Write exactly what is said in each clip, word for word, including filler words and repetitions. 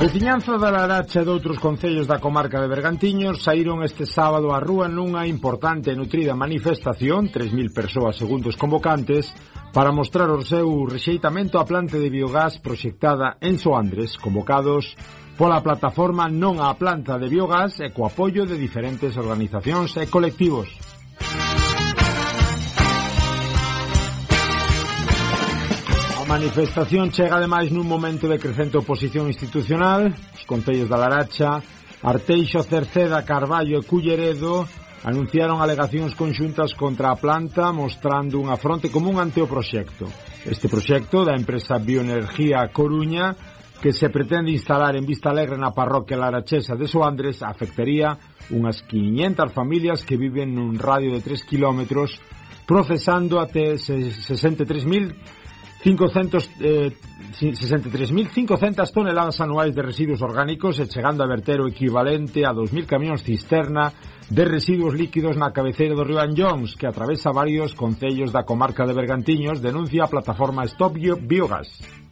Veciñanza da Laracha e doutros concellos da comarca de Bergantiños saíron este sábado á rúa nunha importante e nutrida manifestación, tres mil persoas segundo os convocantes, para mostrar o seu rexeitamento á planta de biogás proxectada en Soandres, convocados pola plataforma Non á Planta de Biogás e co apoio de diferentes organizacións e colectivos. A manifestación chega ademais nun momento de crecente oposición institucional. Os concellos da Laracha, Arteixo, Cerceda, Carballo e Culleredo anunciaron alegacións conxuntas contra a planta, mostrando unha fronte común ante o proxecto. Este proxecto da empresa Bioenergía Coruña, que se pretende instalar en Vista Alegre na parroquia larachesa de Soandres, afectaría unhas quiñentas familias que viven nun radio de tres kilómetros, procesando até sesenta e tres mil cincocentas toneladas anuais de residuos orgánicos e chegando a verter o equivalente a dos mil camións cisterna de residuos líquidos na cabeceira do río Anllóns, que atravesa varios concellos da comarca de Bergantiños, denuncia a plataforma Stop Biogás.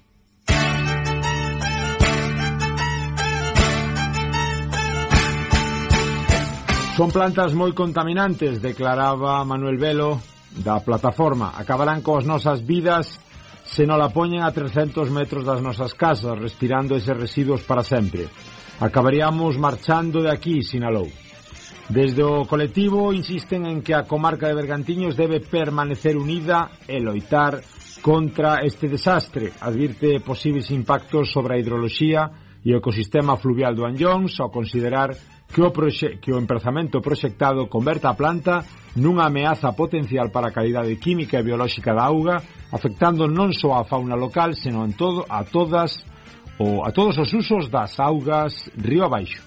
Son plantas moi contaminantes, declaraba Manuel Velo da plataforma. Acabarán coas nosas vidas se non la poñen a trescentos metros das nosas casas, respirando eses residuos para sempre. Acabaríamos marchando de aquí, sinalou. Desde o colectivo insisten en que a comarca de Bergantiños debe permanecer unida e loitar contra este desastre. Advirte posibles impactos sobre a hidroloxía e o ecosistema fluvial do Anllóns ao considerar que o, proxe- que o emprazamento proxectado converta a planta nunha ameaza potencial para a calidade química e biolóxica da auga, afectando non só a fauna local, senón todo, a todas ou a todos os usos das augas río abaixo.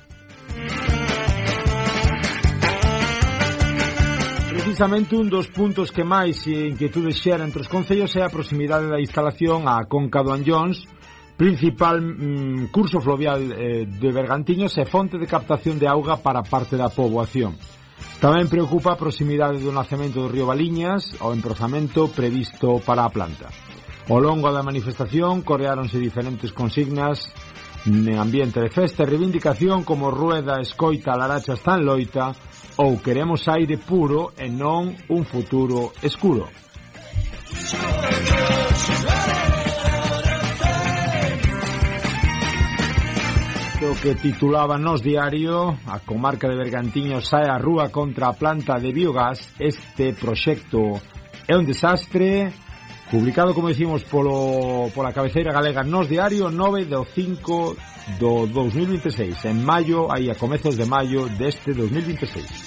Precisamente un dos puntos que máis inquietude xera entre os concellos é a proximidade da instalación á conca do Anllóns, principal mm, curso fluvial eh, de Bergantiños e fonte de captación de auga para parte da poboación. Tamén preocupa a proximidade do nacemento do río Baliñas ao emprazamento previsto para a planta. Ao longo da manifestación coreáronse diferentes consignas en ambiente de festa e reivindicación como Rueda, Escoita, Laracha está en loita ou queremos aire puro e non un futuro escuro. O que titulaba Nos Diario, a comarca de Bergantiños sae á rúa contra a planta de biogás. Este proxecto é un desastre, publicado, como decimos, polo, pola cabeceira galega Nos Diario, nove do cinco do dos mil vinte e seis, en maio, aí a comezos de maio deste dos mil vinte e seis.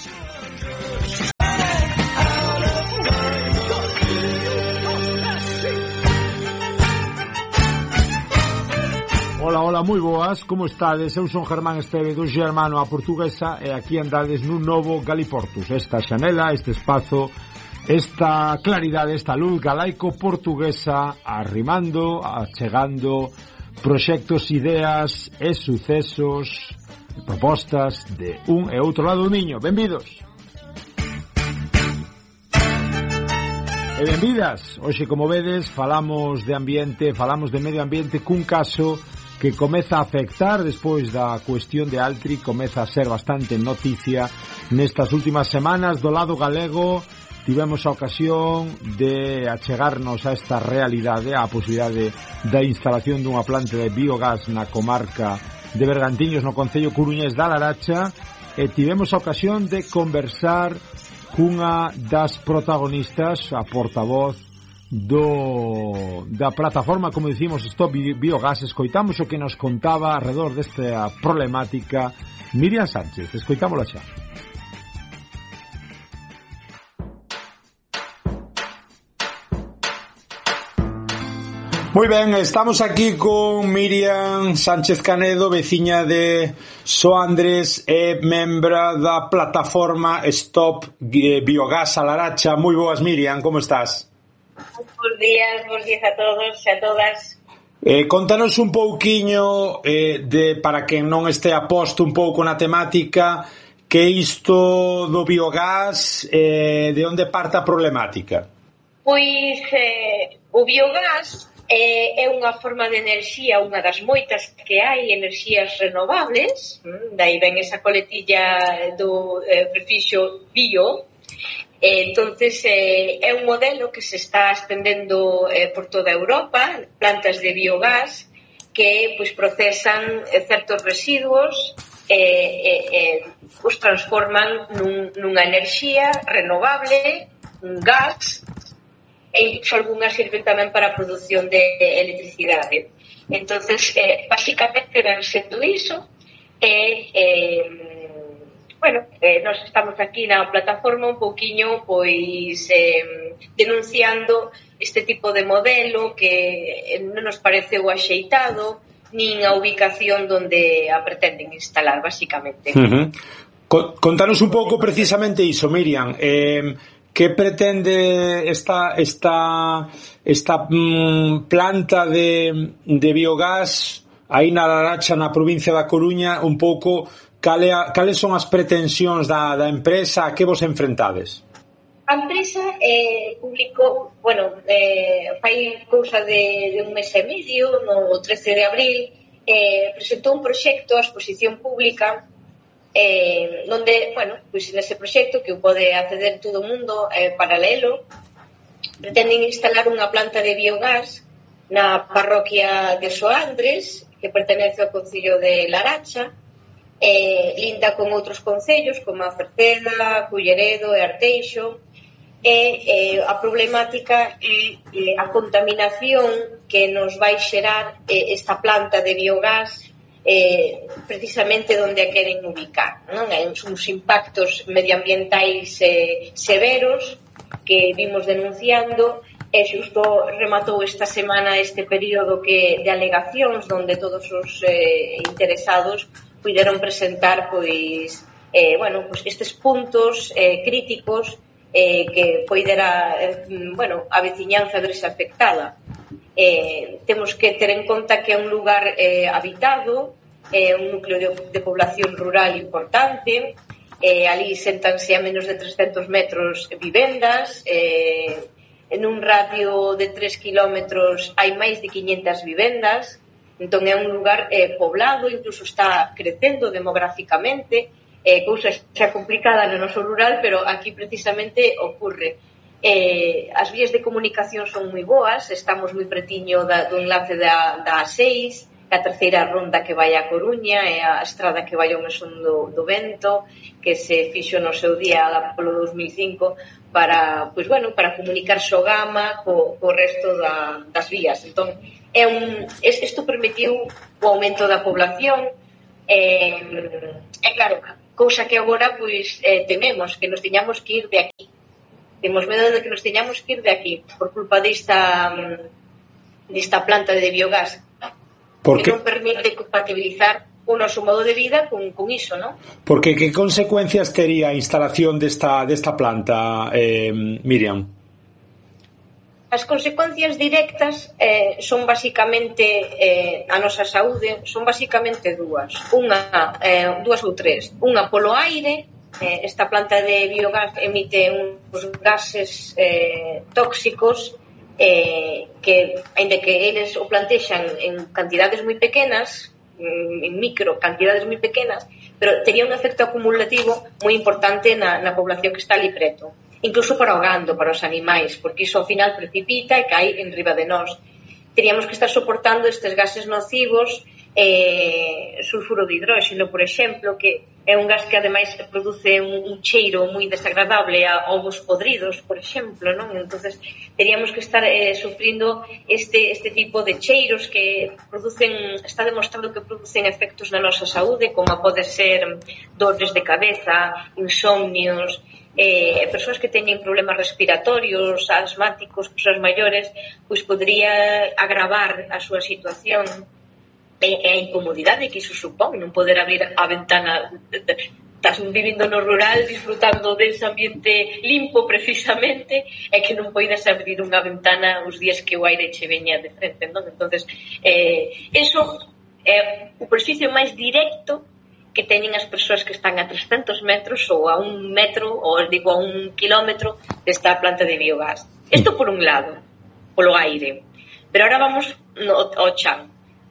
Ola, ola, moi boas, como estades? Eu son Germán Esteve do Germano a Portuguesa e aquí andades nun novo Galiportus. Esta xanela, este espazo, esta claridade, esta luz galaico-portuguesa arrimando, achegando proxectos, ideas e sucesos, propostas de un e outro lado do miño. Benvidos! E benvidas! Hoxe, como vedes, falamos de ambiente, falamos de medio ambiente cun caso que comeza a afectar despois da cuestión de Altri, comeza a ser bastante noticia nestas últimas semanas. Do lado galego tivemos a ocasión de achegarnos a esta realidade, a posibilidade da instalación dunha planta de biogás na comarca de Bergantiños, no concello coruñés da Laracha, e tivemos a ocasión de conversar cunha das protagonistas, a portavoz do da plataforma, como dicimos, Stop Biogás. Escoitamos o que nos contaba alrededor desta problemática Miriam Sánchez. Escoitámola xa. Moi ben, estamos aquí con Miriam Sánchez Canedo, veciña de Soandres e membra da plataforma Stop Biogás a Laracha. Moi boas, Miriam, como estás? Bos días, bos días a todos e a todas. Eh, contanos un pouquiño eh, de, para quen non este a posto un pouco na temática, que isto do biogás, eh, de onde parte a problemática? Pois eh, o biogás é unha forma de enerxía, unha das moitas que hai, enerxías renovables, daí ven esa coletilla do eh, prefixo bio. Entonces eh, é un modelo que se está estendendo eh, por toda Europa, plantas de biogás que pois procesan eh, certos residuos e eh, eh, eh, os transforman nun, nunha enerxía renovable, un gas, e incluso algunhas sirven tamén para a produción de electricidade. Entonces, eh, basicamente, ven sendo iso, e, eh, bueno, eh, nós estamos aquí na plataforma un pouquiño, pois, eh, denunciando este tipo de modelo que non nos parece o axeitado, nin a ubicación donde a pretenden instalar, basicamente. Uh-huh. Contanos un pouco precisamente iso, Miriam. Eh, que pretende esta esta esta mm, planta de, de biogás aí na Laracha, na provincia da Coruña, un pouco cale a, cales son as pretensións da, da empresa, a que vos enfrentades? A empresa eh, publicou, bueno, eh, fai cousa de, de un mes e medio, no trece de abril, eh, presentou un proxecto a exposición pública eh, donde, bueno, pois nese proxecto que o pode acceder todo o mundo eh, paralelo, pretenden instalar unha planta de biogás na parroquia de Soandres, que pertenece ao concello de Laracha, eh, linda con outros concellos como a Cerceda, Culleredo e Arteixo, e eh, a problemática é eh, a contaminación que nos vai xerar eh, esta planta de biogás eh, precisamente onde a queren ubicar, non? Hai uns, uns impactos medioambientais eh, severos que vimos denunciando, e xusto rematou esta semana este período que de alegacións onde todos os eh, interesados puderon presentar pois eh, bueno, pois estes puntos eh, críticos eh, que poidera eh, bueno, a veciñanza verse afectada. Eh, temos que ter en conta que é un lugar eh, habitado, é eh, un núcleo de, de población rural importante, eh, ali sentanse a menos de trescentos metros vivendas, eh, en un radio de tres kilómetros hai máis de quinhentas vivendas, entón é un lugar eh, poblado, incluso está crecendo demográficamente, eh, cousa xa complicada no noso rural, pero aquí precisamente ocurre. Eh, as vías de comunicación son moi boas, estamos moi pretiño da, do enlace da, da A seis, a terceira ronda que vai a Coruña e a estrada que vai ao Mesón do, do Vento, que se fixo no seu día polo dos mil cinco para, pois bueno, para comunicar Sogama co, co resto da, das vías. Entón, é un, isto permitiu o aumento da población, e, é claro, cousa que agora pois eh, tememos que nos teñamos que ir de aquí. Temos medo de que nos teñamos que ir de aquí por culpa desta desta planta de biogás que non permite compatibilizar o noso modo de vida con, con iso, non? Porque que consecuencias tería a instalación desta, desta planta, eh, Miriam? As consecuencias directas eh, son basicamente eh, a nosa saúde, son basicamente dúas. Unha, eh, dúas ou tres. Unha polo aire. Esta planta de biogás emite uns gases eh, tóxicos eh, que, ainda que eles o plantexan en cantidades moi pequenas, en micro cantidades moi pequenas, pero tería un efecto acumulativo moi importante na, na población que está ali preto, incluso para o gando, para os animais, porque iso ao final precipita e cai en riba de nós. Teríamos que estar soportando estes gases nocivos, eh, sulfuro de hidróxeno, por exemplo, que é un gas que ademais produce un, un cheiro moi desagradable a ovos podridos, por exemplo, non? Entonces teríamos que estar eh, sufrindo este, este tipo de cheiros que producen, está demostrado que producen efectos na nosa saúde, como pode ser dores de cabeza, insomnios, eh, persoas que teñen problemas respiratorios, asmáticos, persoas maiores, pois podría agravar a súa situación e a incomodidade que iso supón, non poder abrir a ventana. Estás vivindo no rural, disfrutando dese ambiente limpo precisamente, e que non poidas abrir unha ventana os días que o aire che veña de frente, non? Entonces, eh, eso é o perxuízo máis directo que teñen as persoas que están a trescentos metros ou a un metro, ou digo a un kilómetro desta planta de biogás. Isto por un lado, polo aire. Pero ahora vamos no, ao chan.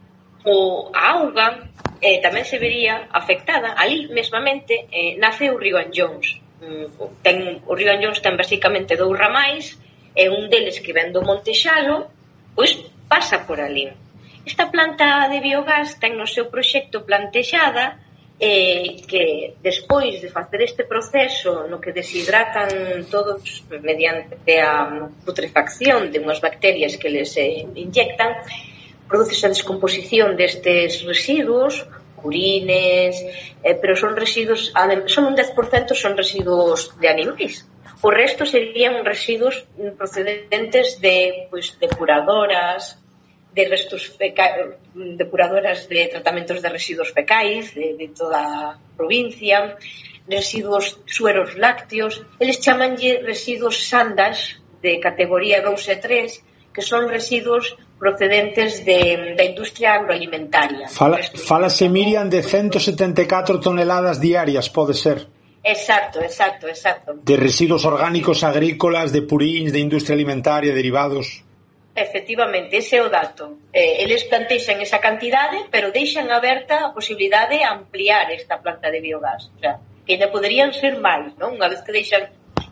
O, a auga eh, tamén se vería afectada. Ali, mesmamente, eh, nace o río Anllóns. Mm, ten, o río Anllóns ten basicamente dous ramais, e un deles que ven do Monte Xalo, pois pasa por ali. Esta planta de biogás ten no seu proxecto plantexada eh, que despois de facer este proceso no que deshidratan todos mediante a putrefacción de unhas bacterias que les eh, inyectan, produce a descomposición destes residuos, purines, eh, pero son residuos, son un dez por cento son residuos de animais. O resto serían residuos procedentes de pois, depuradoras, de restos feca... depuradoras de tratamentos de residuos fecais de, de toda a provincia, residuos sueros lácteos. Eles chamanlle residuos sandas de categoría dous e tres, que son residuos procedentes de, da industria agroalimentaria. Fala, falase, Miriam, de ciento setenta e catro toneladas diarias, pode ser? Exacto, exacto, exacto. De residuos orgánicos agrícolas, de purins, de industria alimentaria, derivados... Efectivamente, ese é o dato. Eh, eles plantexan esa cantidade, pero deixan aberta a posibilidade de ampliar esta planta de biogás. O sea, que ainda poderían ser máis, non? Unha vez que deixan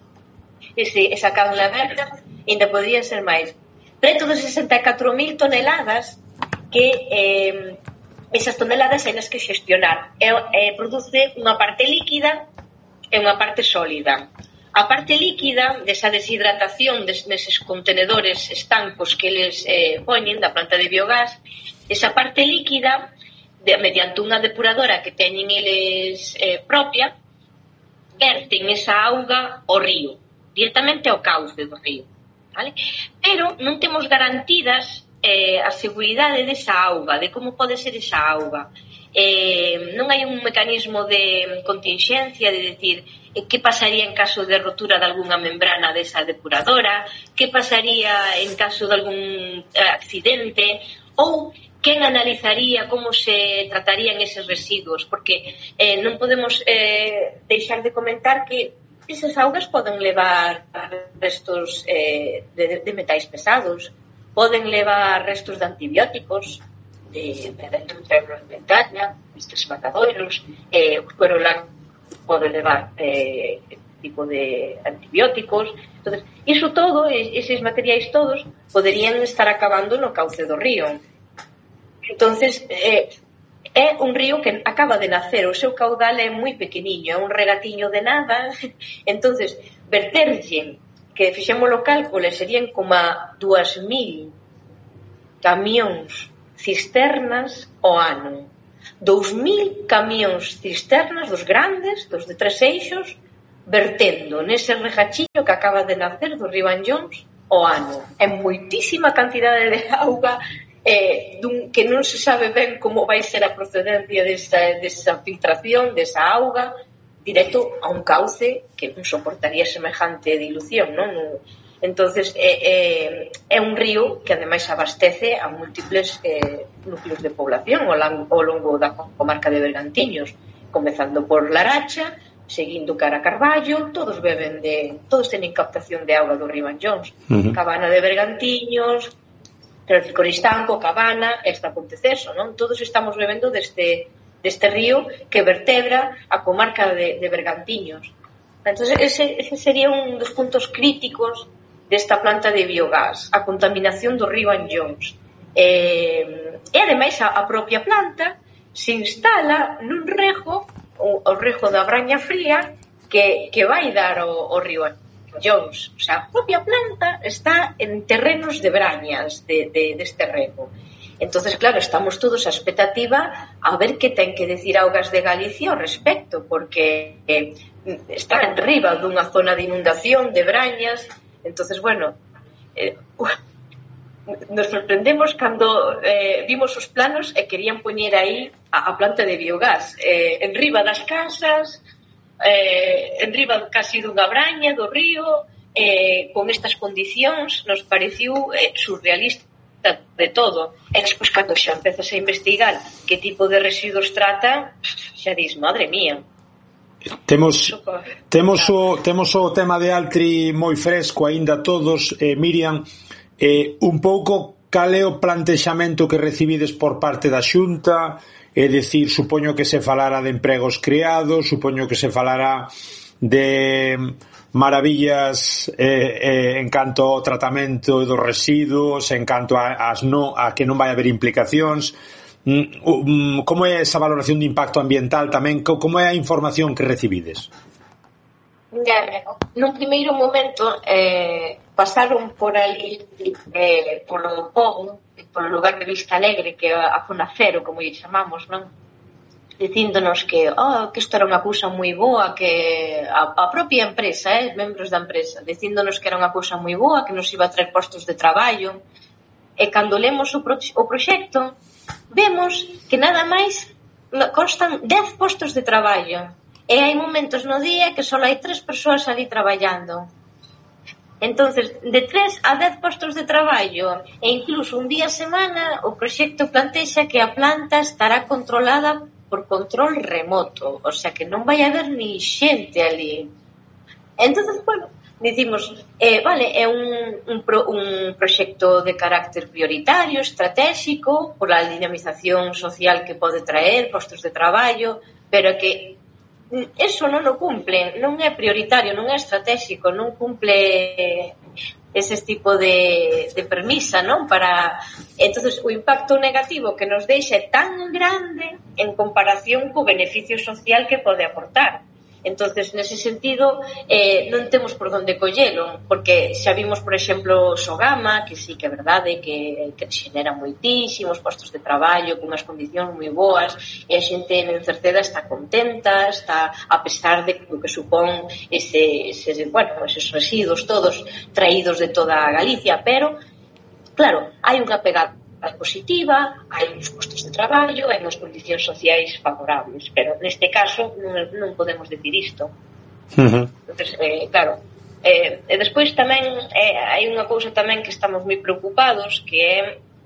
ese, esa cápsula aberta, ainda poderían ser máis. Preto de sesenta e catro mil toneladas que eh, esas toneladas hai nas que xestionar. E, eh, produce unha parte líquida e unha parte sólida. A parte líquida desa deshidratación des, neses contenedores estancos que eles eh, poñen da planta de biogás, esa parte líquida, de, mediante unha depuradora que teñen eles eh, propia, verten esa auga ao río, directamente ao cauce do río, vale? Pero non temos garantidas eh, a seguridade desa auga, de como pode ser esa auga. Eh, non hai un mecanismo de contingencia, de decir eh, que pasaría en caso de rotura de algunha membrana desa depuradora, que pasaría en caso de algún eh, accidente, ou quen analizaría como se tratarían eses residuos, porque eh, non podemos eh, deixar de comentar que esas augas poden levar restos eh, de, de metais pesados, poden levar restos de antibióticos, de, de dentro da agroalimentaria, estes matadoiros, eh, o cuero lácteo pode levar eh, tipo de antibióticos. Entonces, iso todo, eses materiais todos, poderían estar acabando no cauce do río. Entonces, eh, é un río que acaba de nacer, o seu caudal é moi pequeniño, é un regatiño de nada. Entonces, verterlle, que fixemos o cálculo, serían como dúas mil camións cisternas ao ano. Dous mil camións cisternas dos grandes, dos de tres eixos, vertendo nese regachiño que acaba de nacer do río Anllóns ao ano. É moitísima cantidade de auga eh, dun, que non se sabe ben como vai ser a procedencia desa, desa filtración, desa auga, directo a un cauce que non soportaría semejante dilución, non? Entonces é, é, é un río que ademais abastece a múltiples eh, núcleos de población ao longo, ao longo da comarca de Bergantiños, comezando por Laracha, seguindo cara a Carballo, todos beben de, todos teñen captación de auga do río Anllóns. Uh-huh. Cabana de Bergantiños, Coristanco, Cabana, esta Ponteceso, non? Todos estamos bebendo deste, deste río que vertebra a comarca de, de Bergantiños. Entonces ese, ese sería un dos puntos críticos desta planta de biogás, a contaminación do río Anllóns. Eh, e, ademais, a, a propia planta se instala nun rego, o, o rego da Braña Fría, que, que vai dar o, o río Anllóns. O sea, a propia planta está en terrenos de brañas de, de, deste rego. Entonces, claro, estamos todos a expectativa a ver que ten que decir Augas de Galicia ao respecto, porque eh, está en riba dunha zona de inundación de brañas. Entonces, bueno, eh, nos sorprendemos cando eh, vimos os planos e querían poñer aí a, a planta de biogás eh, en riba das casas, eh, en riba casi dunha braña do río, eh, con estas condicións. Nos pareciu eh, surrealista de todo. E despois, cando xa empezas a investigar que tipo de residuos trata, xa dis, madre mía. Temos temos o temos o tema de Altri moi fresco aínda todos, eh, Miriam, eh, un pouco cal é o plantexamento que recibides por parte da Xunta? É dicir, supoño que se falará de empregos creados, supoño que se falará de maravillas eh, eh, en canto ao tratamento dos residuos, en canto a, as no, a que non vai haber implicacións. Mm, como é esa valoración de impacto ambiental tamén? Como é a información que recibides? Nun primeiro momento eh, pasaron por ali eh, polo pobo, polo lugar de Vista Alegre, que é a zona cero, como lle chamamos, non? Dicíndonos que, oh, que isto era unha cousa moi boa, que a, a propia empresa, eh, membros da empresa, dicíndonos que era unha cousa moi boa, que nos iba a traer postos de traballo. E cando lemos o, pro, o proxecto, vemos que nada máis constan dez postos de traballo. E hai momentos no día que só hai tres persoas ali traballando. Entonces, de tres a dez postos de traballo, e incluso un día a semana, o proxecto plantexa que a planta estará controlada por control remoto, o sea que non vai haber ni xente ali. Entonces, bueno, dicimos, eh, vale, é un, un, pro, un proxecto de carácter prioritario, estratégico, por a dinamización social que pode traer, postos de traballo, pero que eso non o cumple, non é prioritario, non é estratégico, non cumple ese tipo de, de permisa, non? Para, entonces, o impacto negativo que nos deixa é tan grande en comparación co beneficio social que pode aportar. Entonces, nese sentido, eh, non temos por onde collelo, porque xa vimos, por exemplo, Sogama, que sí que é verdade, que, que xenera moitísimos postos de traballo, con unhas condicións moi boas, e a xente en Cerceda está contenta, está, a pesar de que supón ese, ese, bueno, eses residuos todos traídos de toda Galicia, pero, claro, hai unha pegada positiva, hai uns postos de traballo, hai unhas condicións sociais favorables, pero neste caso non, non podemos decir isto. Uh-huh. Entonces, eh, claro, eh, e despois tamén eh, hai unha cousa tamén que estamos moi preocupados, que é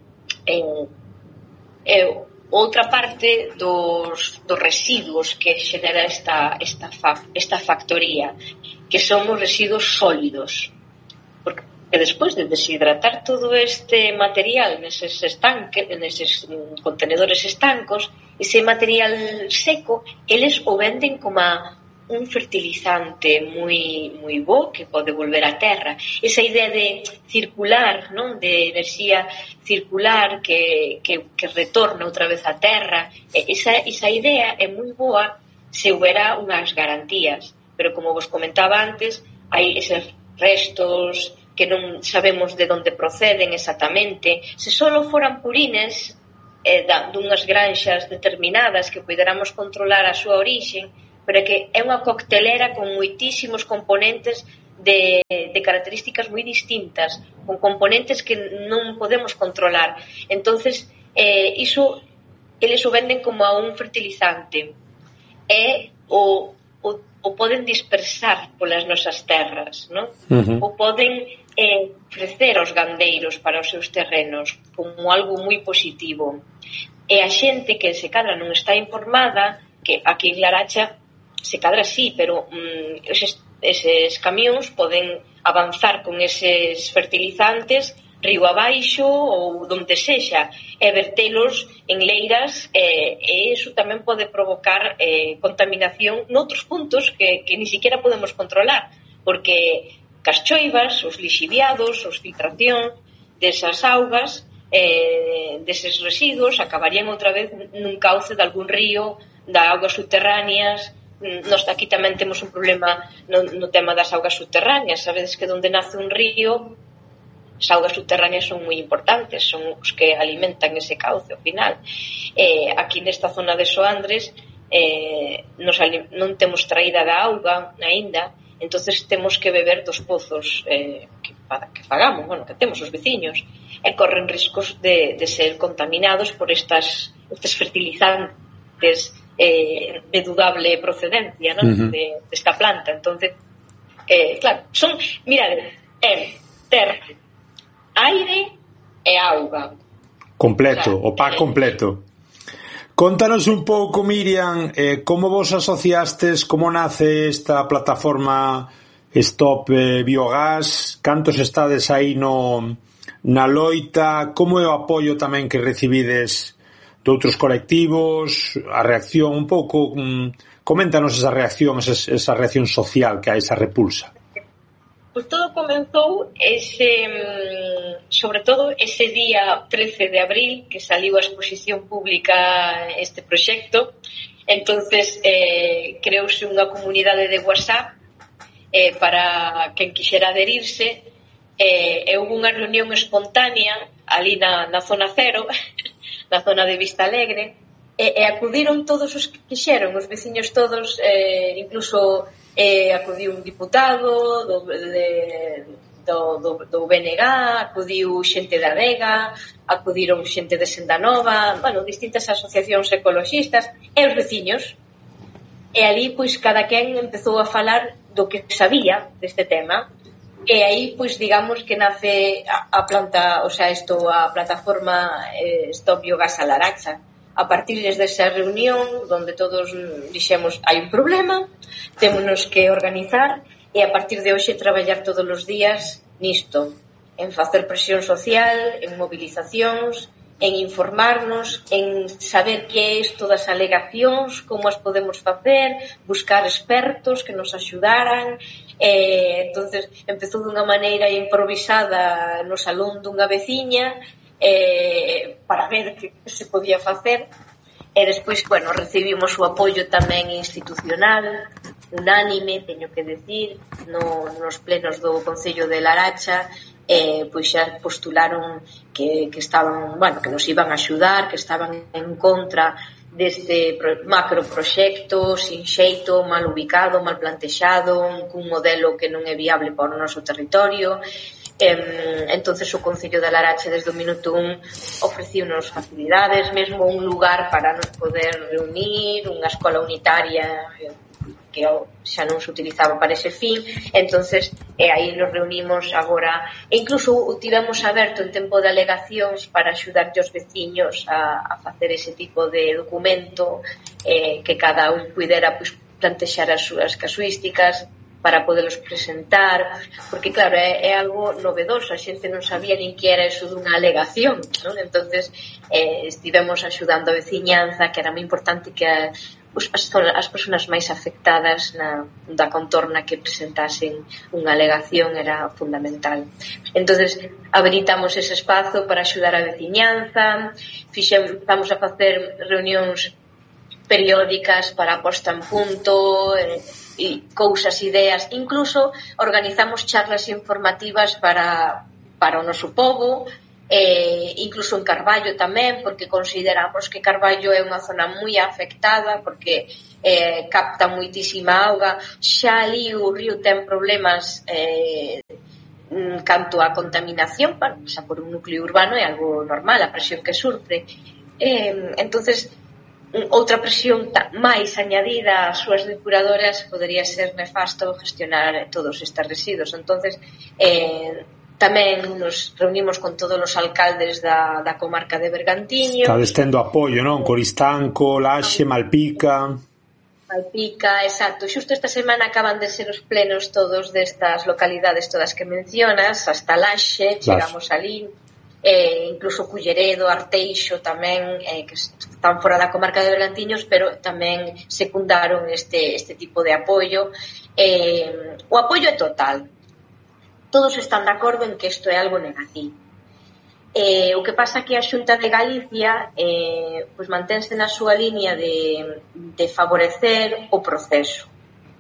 en, eh, outra parte dos, dos residuos que xenera esta, esta, fa, esta factoría, que son os residuos sólidos, porque e despois de deshidratar todo este material neses estanques, neses contenedores estancos, ese material seco, eles o venden como un fertilizante moi moi bo que pode volver á terra. Esa idea de circular, non, de enerxía circular que, que, que retorna outra vez á terra, esa, esa idea é moi boa se houbera unhas garantías, pero como vos comentaba antes, hai eses restos que non sabemos de onde proceden exactamente. Se só foran purines eh, da, dunhas granxas determinadas que poderamos controlar a súa orixe, pero que é unha coctelera con moitísimos componentes de, de características moi distintas, con componentes que non podemos controlar. Entonces, eh, iso, eles o venden como a un fertilizante. É o, o, o poden dispersar polas nosas terras, non? Uh-huh. O poden eh, ofrecer aos gandeiros para os seus terrenos como algo moi positivo. E a xente que se cadra non está informada, que aquí en Laracha se cadra sí, pero mm, eses, eses camións poden avanzar con eses fertilizantes río abaixo ou donde sexa e vertelos en leiras, eh, e iso tamén pode provocar eh, contaminación noutros puntos que, que ni siquiera podemos controlar, porque as choivas, os lixiviados, os filtración desas augas, eh, deses residuos acabarían outra vez nun cauce de algún río, da augas subterráneas. Nós aquí tamén temos un problema no, no tema das augas subterráneas. Sabedes que onde nace un río, as augas subterráneas son moi importantes, son os que alimentan ese cauce ao final. Eh, aquí nesta zona de Soandres eh, nos, non temos traída da auga aínda, entonces temos que beber dos pozos eh, que, que fagamos, bueno, que temos os veciños, e corren riscos de, de ser contaminados por estas, estes fertilizantes eh, de dudable procedencia, ¿no? Uh-huh. de, de esta planta. Entonces, eh, claro, son, mirad, é terra, aire e auga. Completo, claro, o pack completo. Contanos un pouco, Miriam, eh, como vos asociastes, como nace esta plataforma Stop eh, Biogás, cantos estades aí no, na loita, como é o apoio tamén que recibides de outros colectivos, a reacción un pouco, coméntanos esa reacción, esa, esa reacción social que hai, esa repulsa. Pois todo comenzou ese, sobre todo ese día trece de abril que saliu a exposición pública este proxecto. Entonces eh, creouse unha comunidade de WhatsApp eh, para quen quixera adherirse eh, e houve unha reunión espontánea ali na, na zona cero, na zona de Vista Alegre, e, e acudiron todos os que quixeron, os veciños todos, eh, incluso eh, acudiu un diputado do, de, do, do, do B N G, acudiu xente da Vega, acudiron xente de Senda Nova, bueno, distintas asociacións ecologistas e os veciños. E ali, pois, cada quen empezou a falar do que sabía deste tema. E aí, pois, digamos que nace a, a planta, o sea, isto, a plataforma eh, Stop Biogás a Laracha. A partir desde esa reunión, donde todos dixemos, hai un problema, témonos que organizar, e a partir de hoxe traballar todos os días nisto, en facer presión social, en movilizacións, en informarnos, en saber que é isto das alegacións, como as podemos facer, buscar expertos que nos axudaran. Eh, entonces empezou dunha maneira improvisada no salón dunha veciña eh, para ver que se podía facer, e despois, bueno, recibimos o apoio tamén institucional unánime, teño que decir, no, nos plenos do Concello de Laracha. Eh, pois xa postularon que, que estaban, bueno, que nos iban a axudar, que estaban en contra deste macro proxecto sin xeito, mal ubicado, mal plantexado, cun modelo que non é viable para o noso territorio. Eh, entonces o Concello de Laracha desde o minuto un ofreciunos facilidades, mesmo un lugar para nos poder reunir, unha escola unitaria que xa non se utilizaba para ese fin. Entonces eh, aí nos reunimos agora, e incluso o tivemos aberto en tempo de alegacións para axudar os veciños a, a facer ese tipo de documento, eh, que cada un pudera pues, plantexar as súas casuísticas para podelos presentar, porque claro, é, é algo novedoso, a xente non sabía nin que era eso dunha alegación, non? Entonces eh, estivemos axudando a veciñanza, que era moi importante que a As, as persoas máis afectadas na, da contorna que presentasen unha alegación era fundamental. Entonces habilitamos ese espazo para axudar a veciñanza, fixemos, vamos a facer reunións periódicas para a posta en punto, e, e cousas, ideas, incluso organizamos charlas informativas para, para o noso pobo, Eh, incluso en Carballo tamén, porque consideramos que Carballo é unha zona moi afectada porque eh, capta moitísima auga, xa ali o río ten problemas eh, canto a contaminación, bueno, xa por un núcleo urbano é algo normal, a presión que surfre. Eh, entonces outra presión máis añadida ás súas depuradoras podería ser nefasto gestionar todos estes residuos. Entonces eh, tamén nos reunimos con todos os alcaldes da, da comarca de Bergantiño. Está destendo apoio, non? Coristanco, Laxe, Malpica. Malpica, exacto. Xusto esta semana acaban de ser os plenos todos destas localidades todas que mencionas, hasta Laxe, chegamos ali, eh, incluso Culleredo, Arteixo tamén, eh, que están fora da comarca de Bergantiños, pero tamén secundaron este, este tipo de apoio. Eh, o apoio é total. Todos están de acordo en que isto é algo negativo. Eh, o que pasa que a Xunta de Galicia eh, pues mantense na súa línea de, de favorecer o proceso.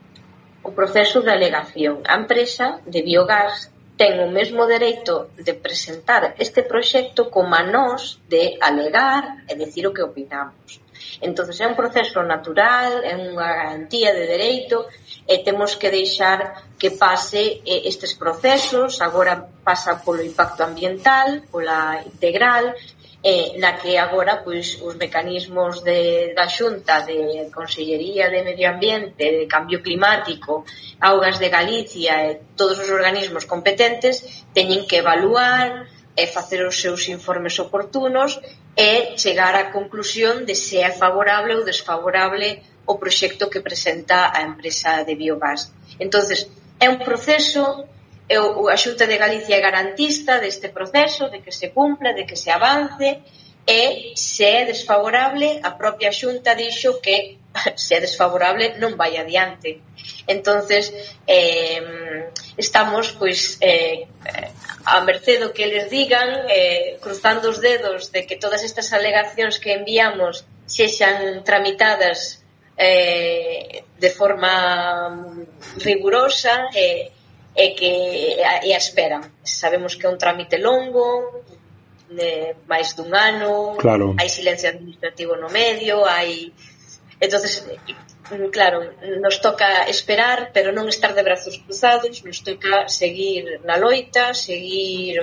O proceso de alegación. A empresa de biogás ten o mesmo dereito de presentar este proxecto como a nós de alegar e decir o que opinamos. Entón, é un proceso natural, é unha garantía de dereito e temos que deixar que pase estes procesos. Agora pasa polo impacto ambiental, pola integral, eh, na que agora pois, os mecanismos de, da Xunta de Consellería de Medio Ambiente, de Cambio Climático, Augas de Galicia e todos os organismos competentes teñen que evaluar e facer os seus informes oportunos e chegar á conclusión de se é favorable ou desfavorable o proxecto que presenta a empresa de biogás. Entonces, é un proceso a Xunta de Galicia é garantista deste proceso, de que se cumpla, de que se avance, e se é desfavorable, a propia Xunta dixo que se é desfavorable non vai adiante. Entonces eh, estamos pois eh, a merced do que eles digan, eh, cruzando os dedos de que todas estas alegacións que enviamos sexan tramitadas eh, de forma rigurosa e, e que e a esperan. Sabemos que é un trámite longo, de máis dun ano, claro. Hai silencio administrativo no medio, hai... Entonces, claro, nos toca esperar, pero non estar de brazos cruzados, nos toca seguir na loita, seguir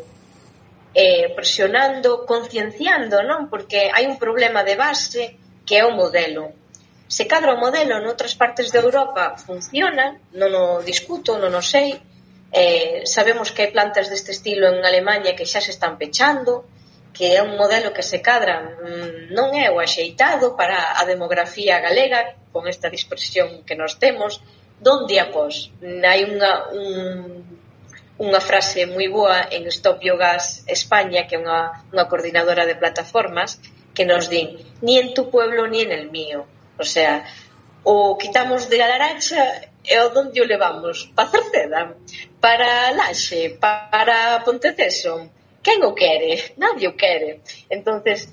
eh, presionando, concienciando, non? Porque hai un problema de base que é o modelo. Se cadra o modelo noutras partes de Europa funciona, non o discuto, non o sei. Eh, sabemos que hai plantas deste estilo en Alemanha que xa se están pechando, que é un modelo que se cadra mmm, non é o axeitado para a demografía galega con esta dispersión que nos temos, donde após hai unha, un, unha frase moi boa en Stop Biogas España, que é unha, unha coordinadora de plataformas, que nos din, ni en tu pueblo ni en el mío. O sea, o quitamos de Laracha e o donde o levamos? Para Cerceda, para Laxe, para Ponteceso. Quen o quere? Nadie o quere. Entonces,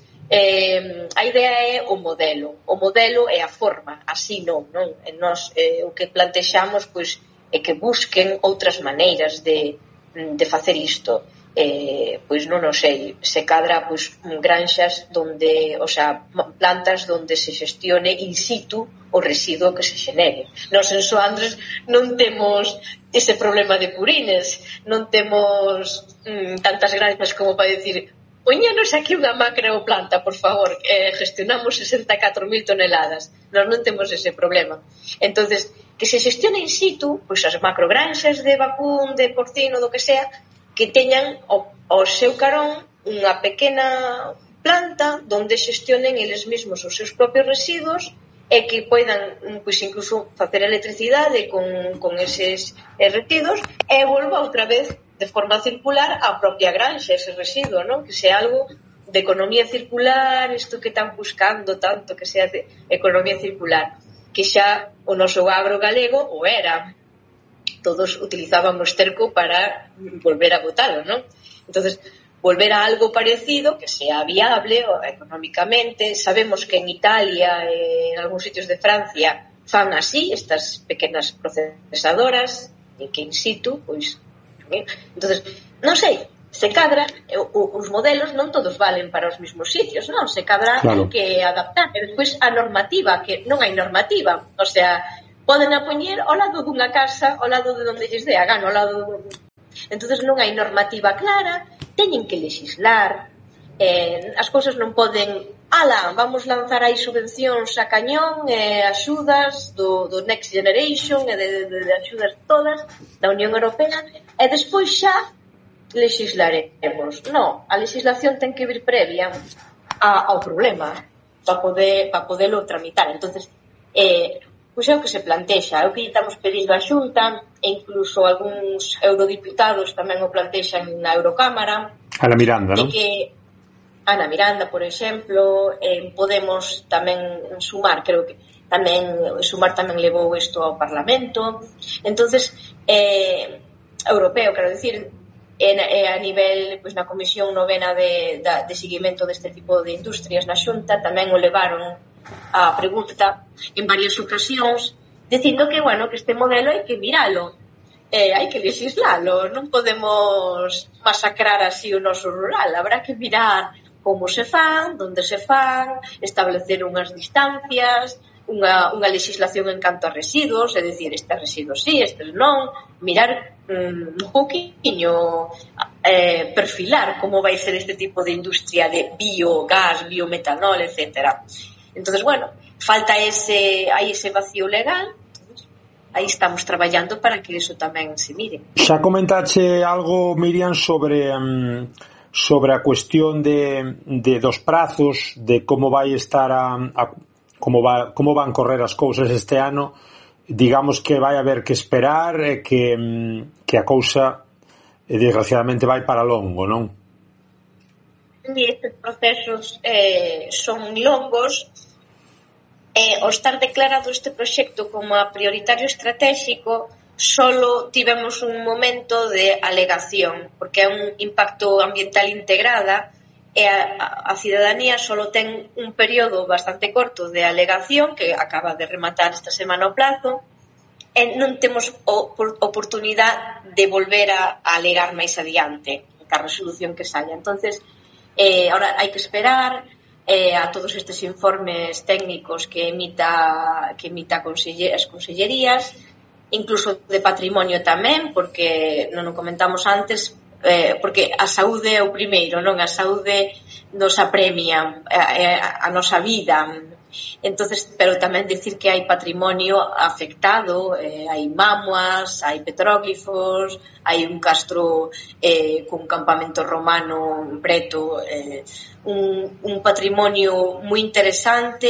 eh, a idea é o modelo. O modelo é a forma, así non, non? E nos, eh, o que plantexamos pois, é que busquen outras maneiras de, de facer isto. Eh, pois non o sei, se cadra pois, granxas donde, o sea, plantas donde se xestione in situ o residuo que se xenere. Nos en Soandres non temos ese problema de purines, non temos mm, tantas granxas como para decir poñanos aquí unha macroplanta, por favor, eh, gestionamos sesenta e catro mil toneladas. Nós non temos ese problema. Entonces, que se xestione in situ, pois as macrogranxas de vacún, de porcino, do que sea, que teñan o, o seu carón unha pequena planta donde xestionen eles mesmos os seus propios residuos e que poidan, pois, incluso facer electricidade con, con eses residuos e volva outra vez de forma circular a propia granxa, ese residuo, non? Que sea algo de economía circular, isto que están buscando tanto, que sea de economía circular, que xa o noso agro galego o era. Todos utilizaban o esterco para volver a botalo, non? Entonces, volver a algo parecido que sea viable económicamente. Sabemos que en Italia, en algúns sitios de Francia, fan así, estas pequenas procesadoras, e que in situ, pois... Entonces, non sei, se cadra, os modelos non todos valen para os mesmos sitios, non? Se cadra claro. Hai que adaptar. E despois a normativa, que non hai normativa, o sea... Poden a poñer ao lado dunha casa, ao lado de onde lles dé a gana, ao lado do... Entonces non hai normativa clara, teñen que legislar, eh, as cousas non poden, ala, vamos lanzar aí subvencións a cañón, eh, axudas do, do Next Generation, e de, de, de axudas todas da Unión Europea, e despois xa legislaremos. Non, a legislación ten que vir previa a, ao problema para poder, para poderlo tramitar. Entonces, eh, pois é o que se plantexa, é o que estamos pedindo á Xunta, e incluso algúns eurodiputados tamén o plantexan na Eurocámara. Ana Miranda, non? Que Ana Miranda, por exemplo, eh, podemos tamén sumar, creo que tamén sumar tamén levou isto ao Parlamento. Entonces, eh, europeo, quero dicir, e a nivel, pois na Comisión Novena de, de, de seguimento deste tipo de industrias na Xunta tamén o levaron a pregunta en varias ocasións dicindo que, bueno, que este modelo hai que miralo, eh, hai que legislalo, non podemos masacrar así o noso rural, habrá que mirar como se fan, onde se fan, establecer unhas distancias, unha, unha legislación en canto a residuos, é dicir, estes residuos sí, estes non, mirar um, un pouquiño eh, perfilar como vai ser este tipo de industria de biogás, biometanol, etcétera. Entonces, bueno, falta ese, hai ese vacío legal, aí estamos traballando para que eso tamén se mire. Xa comentache algo, Miriam, sobre um, sobre a cuestión de, de dos prazos, de como vai estar a, a como va, como van correr as cousas este ano. digamos que vai haber que esperar e que, que a cousa desgraciadamente vai para longo, non? E estes procesos eh, son longos. Eh, ao estar declarado este proxecto como a prioritario estratégico, solo tivemos un momento de alegación, porque é un impacto ambiental integrada e a, a cidadanía solo ten un período bastante corto de alegación, que acaba de rematar esta semana o plazo, e non temos oportunidade de volver a, a alegar máis adiante a resolución que saia. Entonces, Eh, ahora hai que esperar eh, a todos estes informes técnicos que emita que emita conselle, as consellerías, incluso de patrimonio tamén, porque non o comentamos antes, eh, porque a saúde é o primeiro, non? A saúde nos apremia a, a, a nosa vida. Entonces, pero tamén dicir que hai patrimonio afectado, eh, hai mamuas, hai petróglifos, hai un castro eh, cun campamento romano preto, eh, un, un patrimonio moi interesante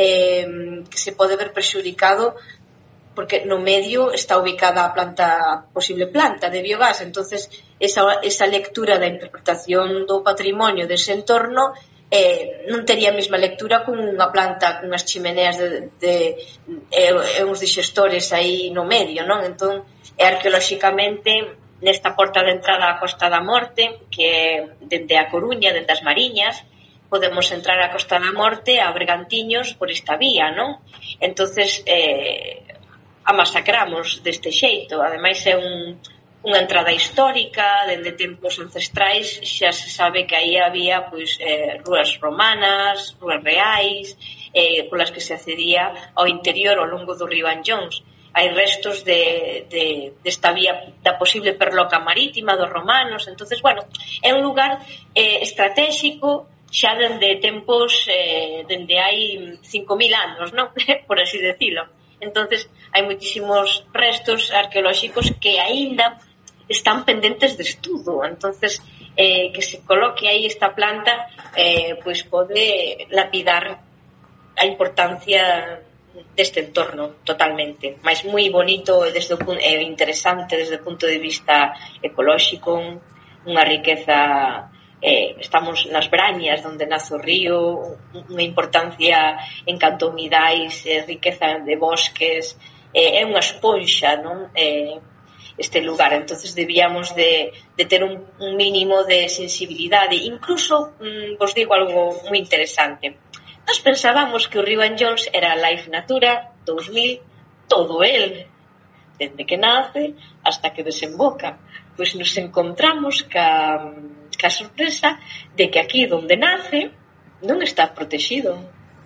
eh, que se pode ver prexudicado porque no medio está ubicada a planta, posible planta de biogás. Entonces esa, esa lectura da interpretación do patrimonio dese entorno eh, non tería a mesma lectura con unha planta con unhas chimeneas de, de, de eh, uns digestores aí no medio, non? Entón, é arqueolóxicamente nesta porta de entrada á Costa da Morte, que é dende a Coruña, dende as Mariñas, podemos entrar á Costa da Morte a Bergantiños por esta vía, non? Entonces, eh, a masacramos deste xeito. Ademais, é un unha entrada histórica, dende tempos ancestrais, xa se sabe que aí había pois eh, rúas romanas, rúas reais, eh, polas que se accedía ao interior ao longo do río Anllóns. Hai restos de, de, desta vía da posible perloca marítima dos romanos. Entonces, bueno, é un lugar eh, estratégico xa dende tempos, eh, dende hai cinco mil anos, non? Por así decirlo. Entonces, hai moitísimos restos arqueolóxicos que aínda están pendentes de estudo. Entonces, eh, que se coloque aí esta planta eh, pois pode lapidar a importancia deste entorno totalmente, mas moi bonito e desde o, eh, interesante desde o punto de vista ecolóxico, unha riqueza. Eh, estamos nas Brañas, onde nace o río, unha importancia en canto a humidais, eh, riqueza de bosques, eh, é unha esponxa, non? Eh, este lugar, entonces debíamos de, de ter un, un mínimo de sensibilidade. Incluso, mm, vos digo algo moi interesante, nós pensábamos que o río Anllóns era Life Natura dos mil, todo el, desde que nace hasta que desemboca. Pois nos encontramos ca, ca sorpresa de que aquí donde nace non está protegido.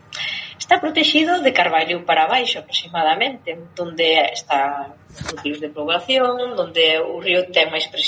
Está protegido de Carballo para baixo aproximadamente, donde está núcleos de población, donde o río ten máis presión